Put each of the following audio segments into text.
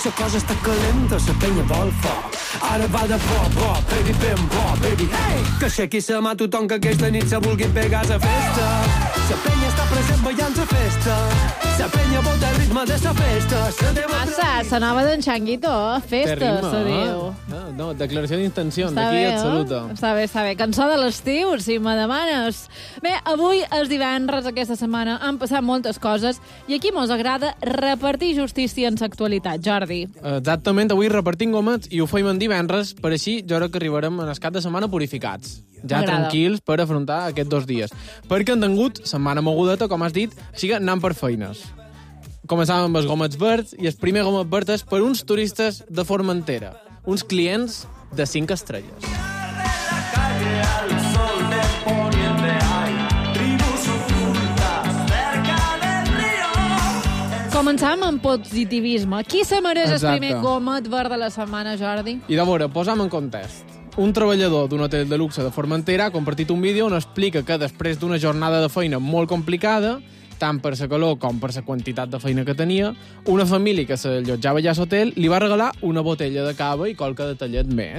La cosa està calenta, la penya vol foc. Ara va de bo, baby, ben bo, baby. Hey! Que aixequi la mà tothom que aquesta nit se vulgui pegar a la festa. La penya està present ballant la festa. La penya volta el ritme de la festa. Massa, s'anava d'en Changuito, festa, se diu. No, declaració d'intenció, d'aquí absoluta. Està bé. Cançó de l'estiu, si me demanes. Bé, avui és divendres, aquesta setmana han passat moltes coses i aquí mos agrada repartir justícia en l'actualitat, Jordi. Exactament, avui repartim gomets i ho feim en divendres, per així jo crec que arribarem en el cap de setmana purificats. Ja tranquils per afrontar aquests 2 dies. Perquè han tingut setmana mogudeta, com has dit, així que anant per feines. Començàvem amb els gomets verds i el primer gomet verd és per uns turistes de Formentera, uns clients de 5 estrelles. Començàvem amb positivisme. Qui se mereix el primer gomet verd de la setmana, Jordi? I de veure, posam en context. Un treballador d'un hotel de luxe de Formentera ha compartit un vídeo on explica que després d'una jornada de feina molt complicada, tant per la calor com per la quantitat de feina que tenia, una família que s'allotjava allà a l'hotel li va regalar una botella de cava i qualque detallet més.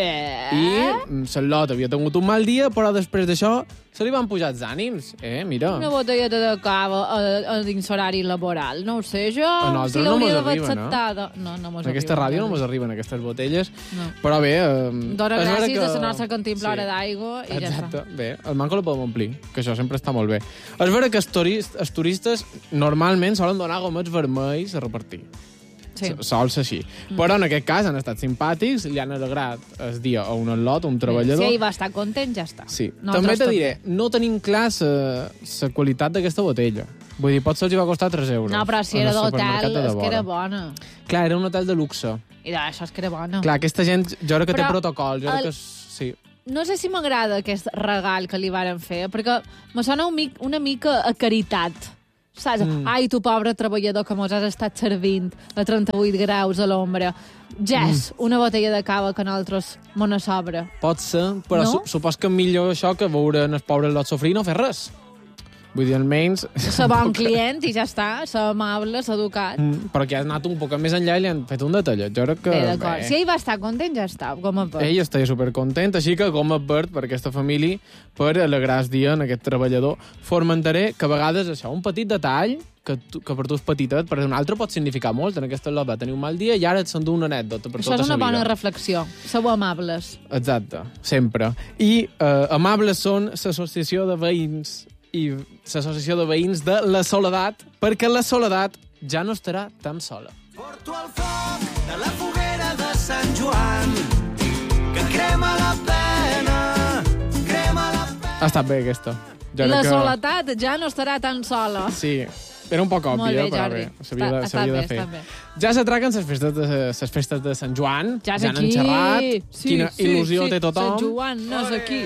I Charlotte havia tingut un mal dia, però després d'això se li van pujar els ànims. Mira. Una botelleta de cava a dins horari laboral. No ho sé, jo. A nosaltres si no mos d'haver arriba, acceptada. No mos arriba. En aquesta ràdio no mos arriben aquestes botelles. No. Però bé... Dóna gràcies de la nostra cantimplora d'aigua i ja està. Exacte. Bé, el manco el podem omplir, que això sempre està molt bé. És vera que els turistes normalment solen donar gomets vermells a repartir. Sí. Sols així. Però en aquest cas han estat simpàtics, li han alegrat el dia a un atlot, a un treballador. Si ell va estar content, ja està. Sí. També te diré, no tenim clar la qualitat d'aquesta botella. Vull dir, potser els va costar 3 euros. No, però si era d'hotel, és que era bona. Clar, era un hotel de luxe. I d'això és que era bona. Clar, aquesta gent, jo crec que té protocol. Jo crec que sí. No sé si m'agrada aquest regal que li varen fer, perquè me sona una mica a caritat. Saps? Ai, tu pobre treballador que mos has estat servint a 38 graus a l'ombra. Una botella de cava que a nosaltres mos ne sobra. Pot ser, però no? Supos que millor això que veure els pobres lot sofrir i no fer res. Vull dir, almenys... Ser bon client i ja està, ser amable, ser educat. Però que has anat un poc més enllà i li han fet un detallet. Jo crec que... Bé, d'acord. Si ell va estar content, ja està, gomet verd. Ell està supercontent, així que gomet verd per aquesta família, per alegrar el dia en aquest treballador formenteré, que a vegades això, un petit detall, que per tu és petitet, per un altre pot significar molt. En aquesta lot va tenir un mal dia i ara et s'endú una anècdota per tota la vida. Això és una bona reflexió. Sou amables. Exacte, sempre. I amables són l'associació de veïns i l'associació de veïns de La Soledat, perquè la Soledat ja no estarà tan sola. Porto el foc de la foguera de Sant Joan, que crema la pena, crema la pena... Ha estat bé, aquesta. La Soledat ja no estarà tan sola. Sí, era un poc òbvia, però bé, s'havia de fer. Ja s'atraquen les festes de Sant Joan, ja han enxerrat, quina il·lusió té tothom. Sant Joan no és aquí.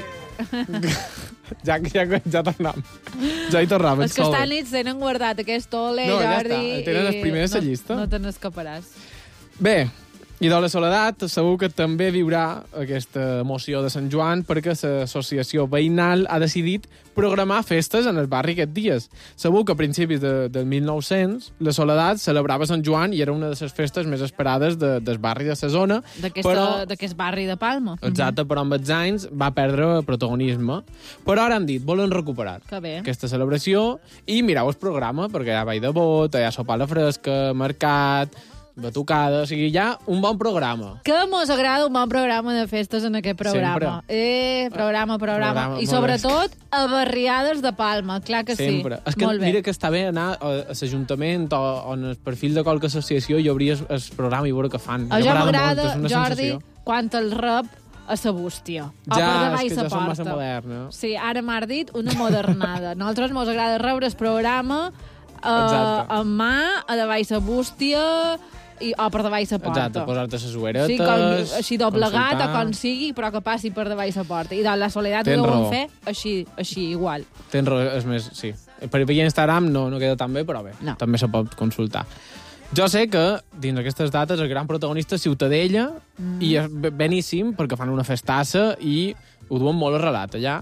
Ja tornem. Ja hi tornem. És que esta nit tenen guardat aquest ole, no, Jordi. No, ja està. Tenen els primers a llista. No te n'escaparàs. Bé, i de la Soledat segur que també viurà aquesta emoció de Sant Joan perquè l'associació veïnal ha decidit programar festes en el barri aquests dies. Segur que a principis del 1900 la Soledat celebrava Sant Joan i era una de les festes més esperades del barri de la zona. D'aquest barri de Palma. Exacte, però amb els anys va perdre protagonisme. Però ara han dit, volen recuperar aquesta celebració i mireu el programa, perquè hi ha ball de bot, hi ha sopar a la fresca, mercat, batucada, o sigui, hi ha un bon programa. Que mos agrada un bon programa de festes en aquest programa. Sempre. Programa. I sobretot a barriades de Palma, clar que sempre. Sí. És que mira que està bé anar a l'Ajuntament o en el perfil de qualque associació i obrir el programa i veure què fan. A jo m'agrada, Jordi, quan el rep a sa bústia. Ja, és que ja són massa modernes. Sí, ara m'ha dit una modernada. A nosaltres mos agrada rebre el programa en mà, a davall sa bústia o per davall sa porta. Exacte, posar-te ses ueretes... Sí, així doblegat o com sigui, però que passi per davall sa porta. I de la Soledat ho deuen fer així, igual. Tens raó, és més, sí. Per Instagram no queda tan bé, però bé, també se pot consultar. Jo sé que dins aquestes dates el gran protagonista és Ciutadella i és beníssim perquè fan una festassa i ho duen molt arrelat allà.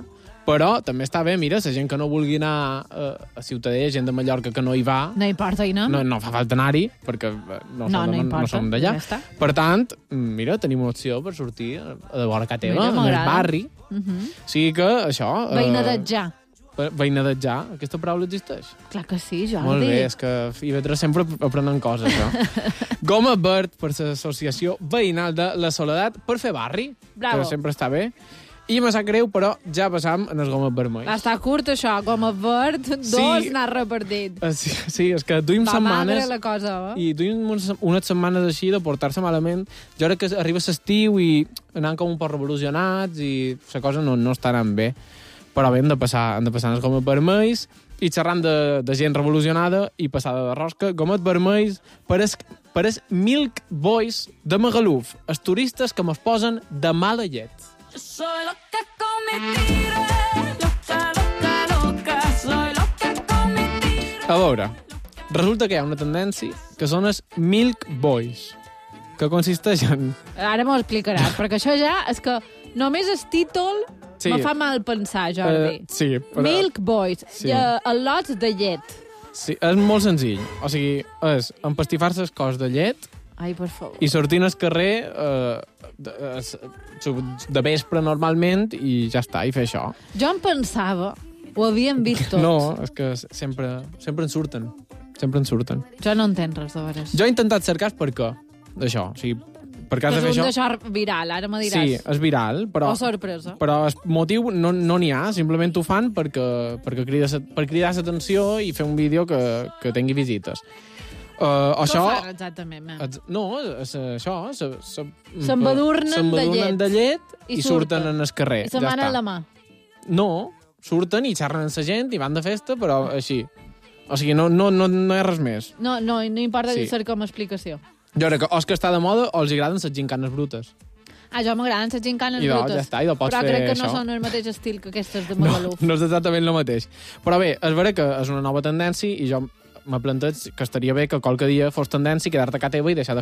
Però també està bé, mira, la gent que no vulgui anar a Ciutadella, gent de Mallorca que no hi va, No importa, i no? no fa falta anar-hi, perquè no som d'allà. Ja està. Per tant, mira, tenim una opció per sortir a de vora casa teva, Mira, en el m'agrada. barri. O sigui que això... Veïnadatjar. Veïnadatjar, aquesta paraula existeix? Clar que sí, Jordi. Molt bé, és que IB3 sempre aprenen coses, no? Goma Verd per l'Associació Veïnal de la Soledat per fer barri, Bravo. que sempre està bé. I me sap greu, però ja passam en els gomes vermells. Està curt, això. Goma verd, dos n'ha repartit. Sí, és que duim Va magre setmanes... la cosa, I duim unes setmanes així de portar-se malament. Jo crec que arriba l'estiu i anant com un poc revolucionats i la cosa no està anant bé. Però bé, han de passar els gomes vermells i xerrant de gent revolucionada i passada de rosca, gomet vermells per es Milk Boys de Magaluf, els turistes que mos posen de mala llet. Soy loca con mi tigre, loca, soy loca con mi tigre. A veure, resulta que hi ha una tendència que són els Milk Boys, que consisteix en... Ara m'ho explicaràs, perquè això ja és que només el títol Sí. me fa mal pensar, Jordi. Sí, però... Milk Boys, Sí. lots de llet. Sí, és molt senzill. O sigui, és empastifar-se el cos de llet Ai, per favor. i sortint al carrer de vespre normalment i ja està, i fer això. Jo em pensava, ho havíem vist tots. No, és que sempre en surten. Sempre en surten. Jo no entenc res de veres. Jo he intentat cercar per què d'això. O sigui, per què has Que de és fer un això? d'això viral, ara me diràs. Sí, és viral, però... Oh, sorpresa. Però el motiu no n'hi ha, simplement ho fan per cridar l'atenció i fer un vídeo que tingui visites. Això... Què fan exactament? No, és això... S'embadurnen de llet I i surten en el carrer. I se'n ja van està. a la mà. No, surten i xerren amb la gent i van de festa, però així. O sigui, no hi ha res més. No importa Sí. dir-se com a explicació. Jo crec que o és que està de moda o els agraden les gincanes brutes. Ah, jo m'agraden les gincanes I brutes. ja està, i pots però fer crec que no això. són el mateix estil que aquestes de No, Magaluf. no és exactament el mateix. Però bé, és vera que és una nova tendència i jo me planteig que estaria bé que qualque dia fos tendència quedar-te a casa teva i deixar de